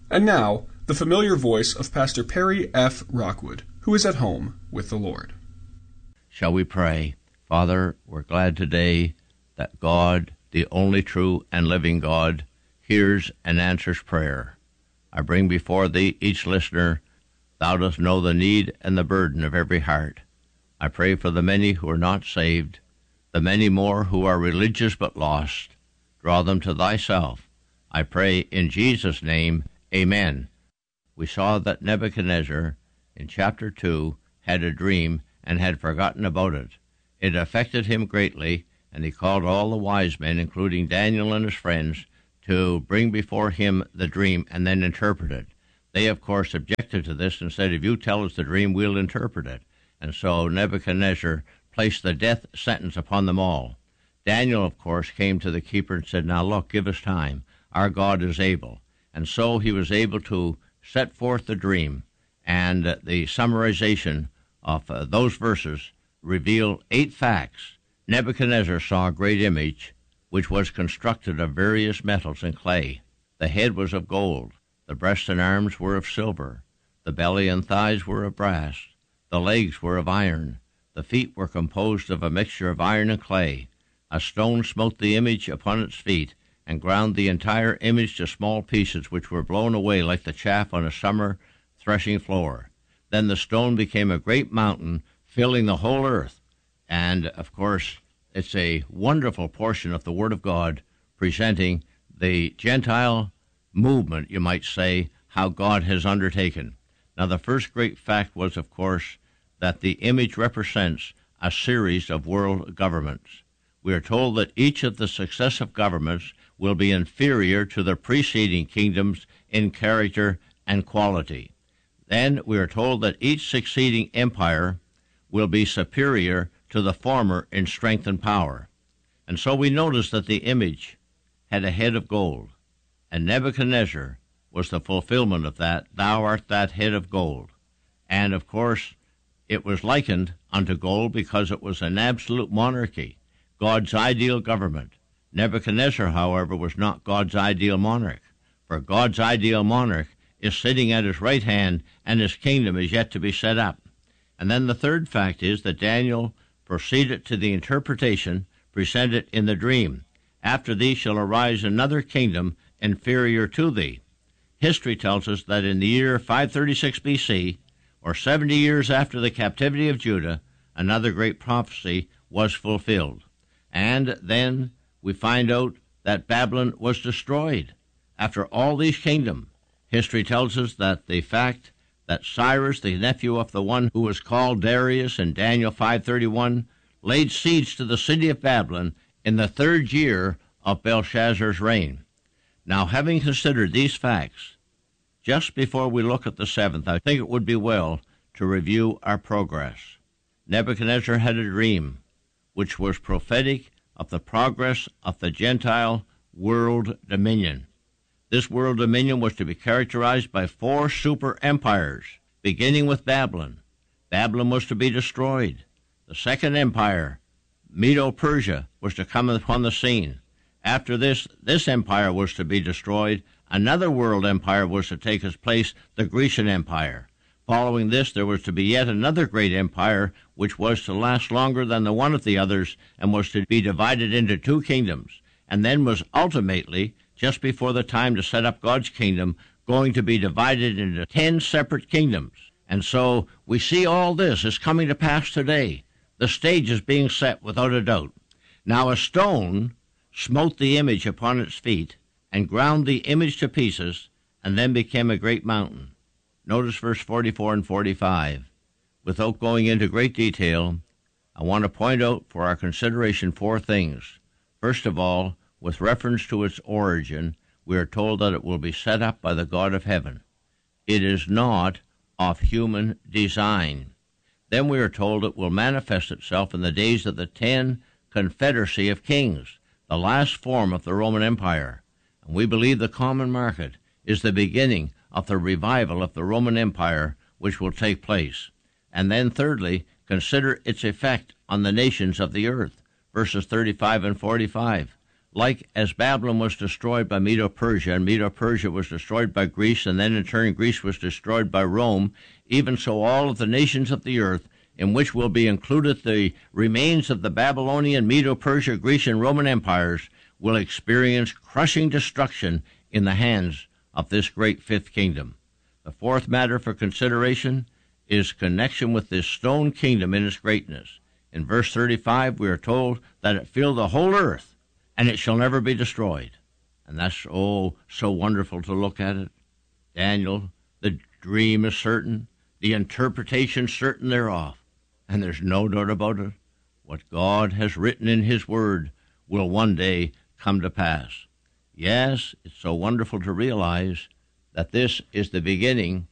And now, the familiar voice of Pastor Perry F. Rockwood, who is at home with the Lord. Shall we pray? Father, we're glad today that God, the only true and living God, hears and answers prayer. I bring before Thee each listener. Thou dost know the need and the burden of every heart. I pray for the many who are not saved, the many more who are religious but lost. Draw them to Thyself. I pray in Jesus' name, Amen. We saw that Nebuchadnezzar, in chapter 2, had a dream and had forgotten about it. It affected him greatly, and he called all the wise men, including Daniel and his friends, to bring before him the dream and then interpret it. They, of course, objected to this and said, if you tell us the dream, we'll interpret it. And so Nebuchadnezzar placed the death sentence upon them all. Daniel, of course, came to the keeper and said, now look, give us time. Our God is able. And so he was able to set forth the dream, and the summarization of those verses reveal 8 facts. Nebuchadnezzar saw a great image, which was constructed of various metals and clay. The head was of gold, the breast and arms were of silver, the belly and thighs were of brass, the legs were of iron, the feet were composed of a mixture of iron and clay. A stone smote the image upon its feet, and ground the entire image to small pieces, which were blown away like the chaff on a summer threshing floor. Then the stone became a great mountain, filling the whole earth. And, of course, it's a wonderful portion of the Word of God presenting the Gentile movement, you might say, how God has undertaken. Now, the first great fact was, of course, that the image represents a series of world governments. We are told that each of the successive governments will be inferior to the preceding kingdoms in character and quality. Then we are told that each succeeding empire will be superior to the former in strength and power. And so we notice that the image had a head of gold, and Nebuchadnezzar was the fulfillment of that. Thou art that head of gold. And, of course, it was likened unto gold because it was an absolute monarchy, God's ideal government. Nebuchadnezzar, however, was not God's ideal monarch, for God's ideal monarch is sitting at his right hand, and his kingdom is yet to be set up. And then the third fact is that Daniel proceeded to the interpretation presented in the dream. After thee shall arise another kingdom inferior to thee. History tells us that in the year 536 B.C., or 70 years after the captivity of Judah, another great prophecy was fulfilled. And then we find out that Babylon was destroyed. After all these kingdoms, history tells us that the fact that Cyrus, the nephew of the one who was called Darius in Daniel 5:31, laid siege to the city of Babylon in the 3rd year of Belshazzar's reign. Now, having considered these facts, just before we look at the 7th, I think it would be well to review our progress. Nebuchadnezzar had a dream, which was prophetic of the progress of the Gentile world dominion. This world dominion was to be characterized by 4 super empires, beginning with Babylon. Babylon was to be destroyed. The second empire, Medo-Persia, was to come upon the scene. After this empire was to be destroyed. Another world empire was to take its place, the Grecian Empire. Following this, there was to be yet another great empire, which was to last longer than the one of the others, and was to be divided into 2 kingdoms, and then was ultimately, just before the time to set up God's kingdom, going to be divided into 10 separate kingdoms. And so we see all this is coming to pass today. The stage is being set without a doubt. Now a stone smote the image upon its feet, and ground the image to pieces, and then became a great mountain. Notice verse 44 and 45. Without going into great detail, I want to point out for our consideration 4 things. First of all, with reference to its origin, we are told that it will be set up by the God of heaven. It is not of human design. Then we are told it will manifest itself in the days of the 10 confederacy of kings, the last form of the Roman Empire. And we believe the common market is the beginning of the revival of the Roman Empire, which will take place. And then thirdly, consider its effect on the nations of the earth, verses 35 and 45. like as Babylon was destroyed by Medo-Persia, and Medo-Persia was destroyed by Greece, and then in turn Greece was destroyed by Rome, even so all of the nations of the earth, in which will be included the remains of the Babylonian, Medo-Persia, Grecian, Roman empires, will experience crushing destruction in the hands of this great fifth kingdom. The fourth matter for consideration is connection with this stone kingdom in its greatness. In verse 35, we are told that it filled the whole earth, and it shall never be destroyed. And that's, so wonderful to look at it. Daniel, the dream is certain, the interpretation certain thereof, and there's no doubt about it. What God has written in his word will one day come to pass. Yes, it's so wonderful to realize that this is the beginning